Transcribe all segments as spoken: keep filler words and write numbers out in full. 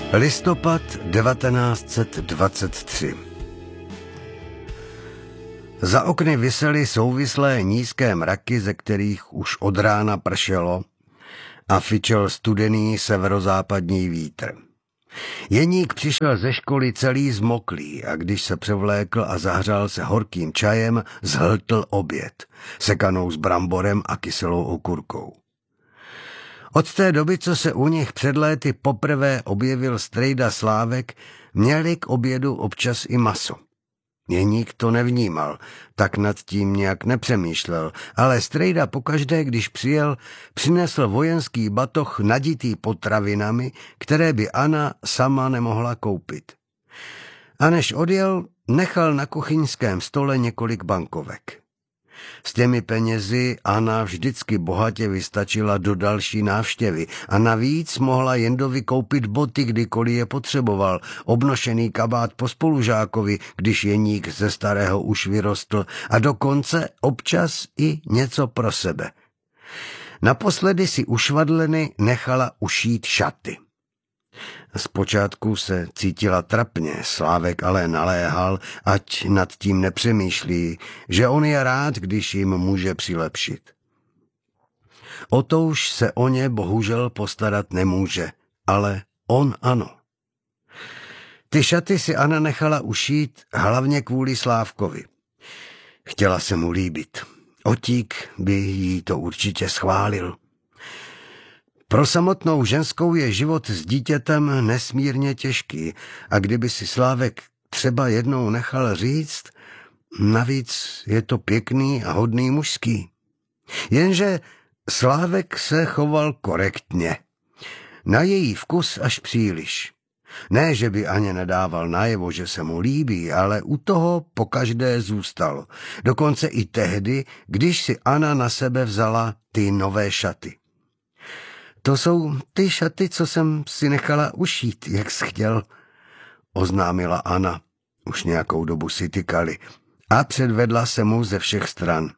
Listopad devatenáct set dvacet tři. Za okny visely souvislé nízké mraky, ze kterých už od rána pršelo a fičel studený severozápadní vítr. Jeník přišel ze školy celý zmoklý a když se převlékl a zahřál se horkým čajem, zhltl oběd, sekanou s bramborem a kyselou okurkou. Od té doby, co se u nich před léty poprvé objevil strejda Slávek, měli k obědu občas i maso. Jeník to nevnímal, tak nad tím nějak nepřemýšlel, ale strejda pokaždé, když přijel, přinesl vojenský batoh naditý potravinami, které by Anna sama nemohla koupit. A než odjel, nechal na kuchyňském stole několik bankovek. S těmi penězi Anna vždycky bohatě vystačila do další návštěvy a navíc mohla Jendovi koupit boty, kdykoliv je potřeboval, obnošený kabát po spolužákovi, když Jeník ze starého už vyrostl, a dokonce občas i něco pro sebe. Naposledy si u švadleny nechala ušít šaty. Zpočátku se cítila trapně, Slávek ale naléhal, ať nad tím nepřemýšlí, že on je rád, když jim může přilepšit. O to už se o ně bohužel postarat nemůže, ale on ano. Ty šaty si Anna nechala ušít hlavně kvůli Slávkovi. Chtěla se mu líbit. Otík by jí to určitě schválil. Pro samotnou ženskou je život s dítětem nesmírně těžký a kdyby si Slávek třeba jednou nechal říct, navíc je to pěkný a hodný mužský. Jenže Slávek se choval korektně. Na její vkus až příliš. Ne, že by Aně nedával najevo, že se mu líbí, ale u toho pokaždé zůstalo. Dokonce i tehdy, když si Anna na sebe vzala ty nové šaty. To jsou ty šaty, co jsem si nechala ušít, jak jsi chtěl, oznámila Anna. Už nějakou dobu si tykali a předvedla se mu ze všech stran.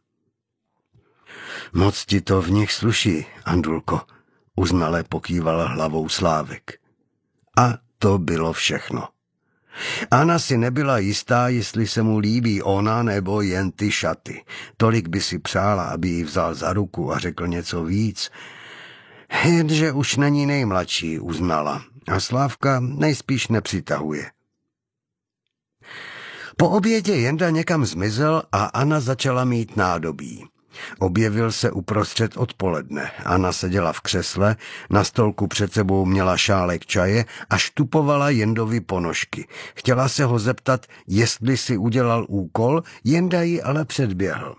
Moc ti to v nich sluší, Andulko, uznale pokýval hlavou Slávek. A to bylo všechno. Anna si nebyla jistá, jestli se mu líbí ona nebo jen ty šaty. Tolik by si přála, aby ji vzal za ruku a řekl něco víc. Jenže už není nejmladší, uznala, a Slávka nejspíš nepřitahuje. Po obědě Jenda někam zmizel a Anna začala mít nádobí. Objevil se uprostřed odpoledne. Anna seděla v křesle, na stolku před sebou měla šálek čaje a štupovala Jendovi ponožky. Chtěla se ho zeptat, jestli si udělal úkol, Jenda ji ale předběhl.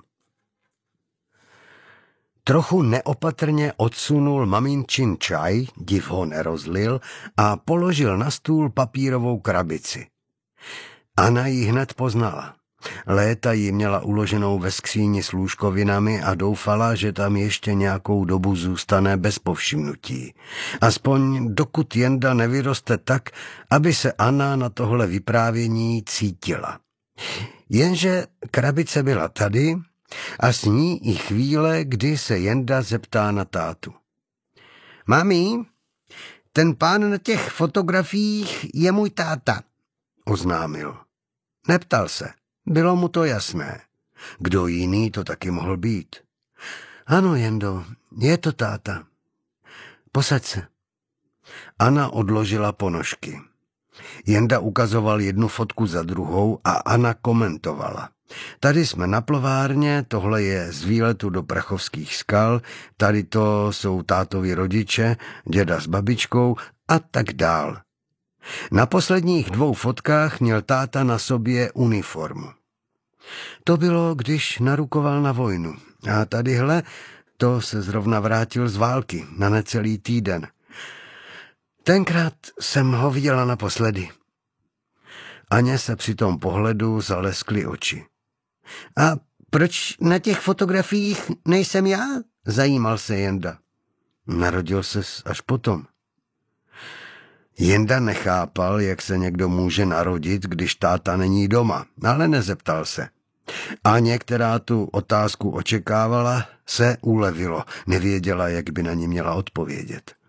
Trochu neopatrně odsunul maminčin čaj, div ho nerozlil, a položil na stůl papírovou krabici. Anna ji hned poznala. Léta ji měla uloženou ve skříni s lůžkovinami a doufala, že tam ještě nějakou dobu zůstane bez povšimnutí. Aspoň dokud Jenda nevyroste tak, aby se Anna na tohle vyprávění cítila. Jenže krabice byla tady a s ní i chvíle, kdy se Jenda zeptá na tátu. Mami, ten pán na těch fotografiích je můj táta, oznámil. Neptal se, bylo mu to jasné. Kdo jiný to taky mohl být? Ano, Jendo, je to táta. Posaď se. Anna odložila ponožky. Jenda ukazoval jednu fotku za druhou a Anna komentovala. Tady jsme na plovárně, tohle je z výletu do Prachovských skal, tady to jsou tátovi rodiče, děda s babičkou a tak dál. Na posledních dvou fotkách měl táta na sobě uniformu. To bylo, když narukoval na vojnu. A tadyhle, to se zrovna vrátil z války na necelý týden. Tenkrát jsem ho viděla naposledy. Aně se při tom pohledu zaleskly oči. A proč na těch fotografiích nejsem já? Zajímal se Jenda. Narodil ses až potom. Jenda nechápal, jak se někdo může narodit, když táta není doma, ale nezeptal se. Aně, která tu otázku očekávala, se ulevilo, nevěděla, jak by na ní měla odpovědět.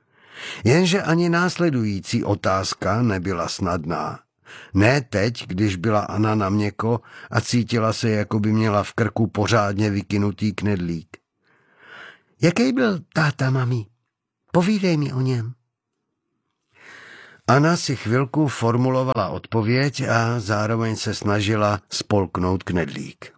Jenže ani následující otázka nebyla snadná. Ne teď, když byla Anna na měko a cítila se, jako by měla v krku pořádně vykynutý knedlík. Jaký byl táta, mami? Povídej mi o něm. Anna si chvilku formulovala odpověď a zároveň se snažila spolknout knedlík.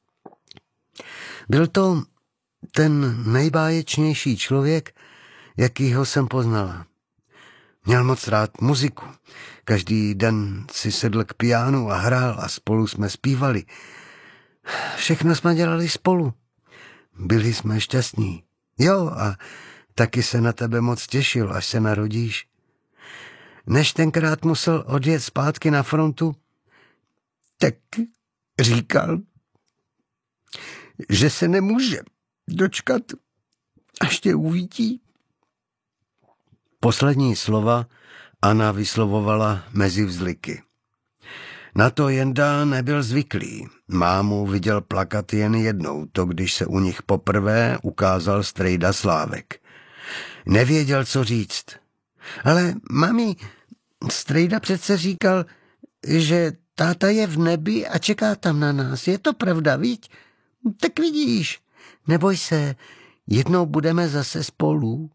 Byl to ten nejbáječnější člověk, jakýho jsem poznala. Měl moc rád muziku. Každý den si sedl k pianu a hrál a spolu jsme zpívali. Všechno jsme dělali spolu. Byli jsme šťastní. Jo, a taky se na tebe moc těšil, až se narodíš. Než tenkrát musel odjet zpátky na frontu, tak říkal, že se nemůže dočkat, až tě uvidí. Poslední slova Anna vyslovovala mezi vzliky. Na to Jenda nebyl zvyklý. Mámu viděl plakat jen jednou, to když se u nich poprvé ukázal strejda Slávek. Nevěděl, co říct. Ale mami, strejda přece říkal, že táta je v nebi a čeká tam na nás. Je to pravda, viď? Tak vidíš, neboj se, jednou budeme zase spolu.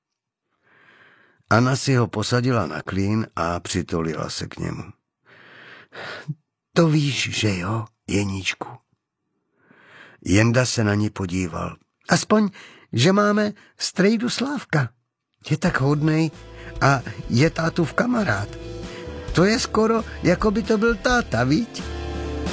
Anna si ho posadila na klín a přitulila se k němu. To víš, že jo, Jeníčku? Jenda se na ní podíval. Aspoň, že máme strejdu Slávka. Je tak hodnej a je tátův kamarád. To je skoro, jako by to byl táta, viď?